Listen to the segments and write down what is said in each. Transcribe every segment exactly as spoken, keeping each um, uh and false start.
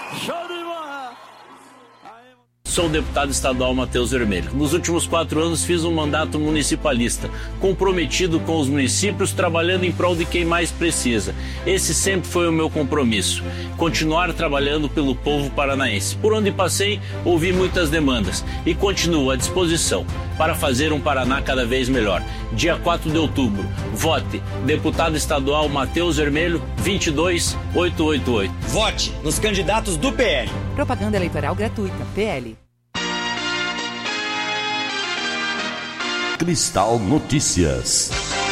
Show de bola! Sou o deputado estadual Matheus Vermelho. Nos últimos quatro anos fiz um mandato municipalista, comprometido com os municípios, trabalhando em prol de quem mais precisa. Esse sempre foi o meu compromisso, continuar trabalhando pelo povo paranaense. Por onde passei, ouvi muitas demandas e continuo à disposição para fazer um Paraná cada vez melhor. Dia quatro de outubro, vote deputado estadual Matheus Vermelho, vinte e dois mil oitocentos e oitenta e oito. Vote nos candidatos do P L. Propaganda eleitoral gratuita, P L. Cristal Notícias.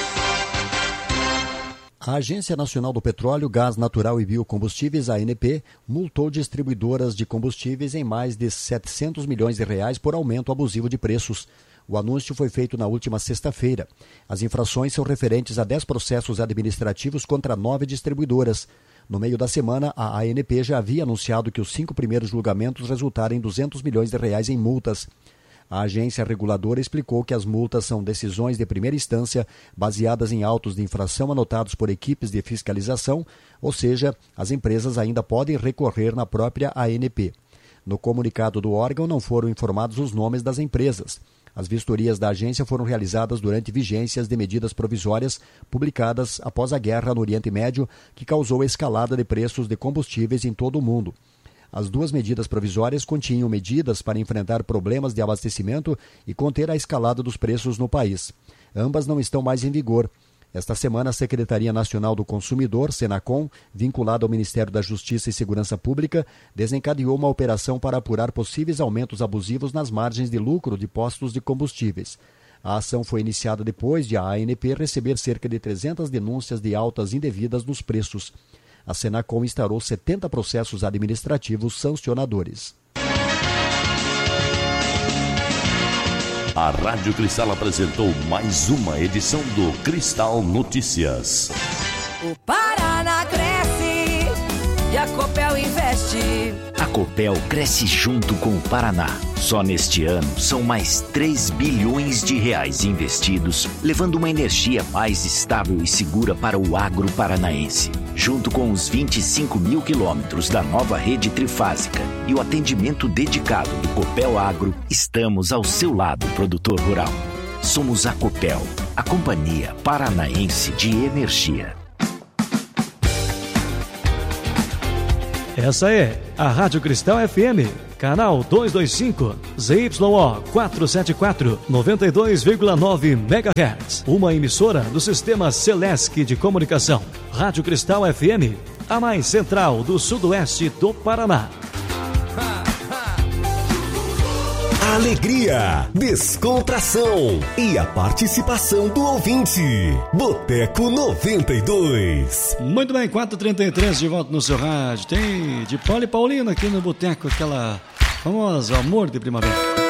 A Agência Nacional do Petróleo, Gás Natural e Biocombustíveis, A N P, multou distribuidoras de combustíveis em mais de setecentos milhões de reais por aumento abusivo de preços. O anúncio foi feito na última sexta-feira. As infrações são referentes a dez processos administrativos contra nove distribuidoras. No meio da semana, a A N P já havia anunciado que os cinco primeiros julgamentos resultaram em duzentos milhões de reais em multas. A agência reguladora explicou que as multas são decisões de primeira instância baseadas em autos de infração anotados por equipes de fiscalização, ou seja, as empresas ainda podem recorrer na própria A N P. No comunicado do órgão não foram informados os nomes das empresas. As vistorias da agência foram realizadas durante vigências de medidas provisórias publicadas após a guerra no Oriente Médio, que causou a escalada de preços de combustíveis em todo o mundo. As duas medidas provisórias continham medidas para enfrentar problemas de abastecimento e conter a escalada dos preços no país. Ambas não estão mais em vigor. Esta semana, a Secretaria Nacional do Consumidor, Senacom, vinculada ao Ministério da Justiça e Segurança Pública, desencadeou uma operação para apurar possíveis aumentos abusivos nas margens de lucro de postos de combustíveis. A ação foi iniciada depois de a A N P receber cerca de trezentas denúncias de altas indevidas nos preços. A Senacom instaurou setenta processos administrativos sancionadores. A Rádio Cristal apresentou mais uma edição do Cristal Notícias. O Paraná cresce e a Copel investe. A Copel cresce junto com o Paraná. Só neste ano são mais três bilhões de reais investidos, levando uma energia mais estável e segura para o agro paranaense. Junto com os vinte e cinco mil quilômetros da nova rede trifásica e o atendimento dedicado do Copel Agro, estamos ao seu lado, produtor rural. Somos a Copel, a Companhia Paranaense de Energia. Essa é a Rádio Cristal F M, canal duzentos e vinte e cinco, Z Y O quatrocentos e setenta e quatro, noventa e dois vírgula nove megahertz. Uma emissora do sistema Celesc de comunicação. Rádio Cristal F M, a mais central do sudoeste do Paraná. Alegria, descontração e a participação do ouvinte. Boteco noventa e dois. Muito bem, quatro e trinta e três de volta no seu rádio. Tem de Paulo e Paulino aqui no Boteco, aquela famosa Amor de Primavera.